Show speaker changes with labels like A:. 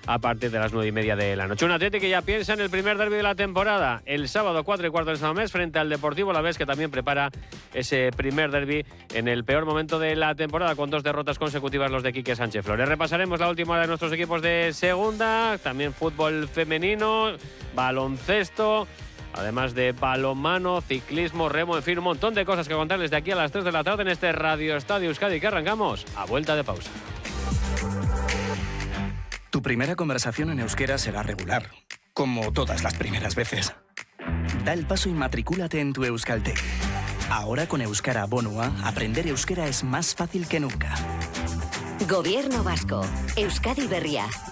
A: a partir de las 9:30 de la noche. Un Atleti que ya piensa en el primer derbi de la temporada, el sábado 4:15 en San Mamés, frente al Deportivo Alavés, que también prepara ese primer derbi en el peor momento de la temporada, con 2 derrotas consecutivas los de Quique Sánchez Flores. Repasaremos la última hora de nuestros equipos de segunda, también fútbol femenino, baloncesto, además de balonmano, ciclismo, remo, en fin, un montón de cosas que contarles de aquí a las 3 de la tarde en este Radio Estadio Euskadi, que arrancamos a vuelta de pausa.
B: Tu primera conversación en euskera será regular, como todas las primeras veces. Da el paso y matricúlate en tu Euskalteg. Ahora con Euskara Bonua, aprender euskera es más fácil que nunca.
C: Gobierno Vasco, Euskadi Berria.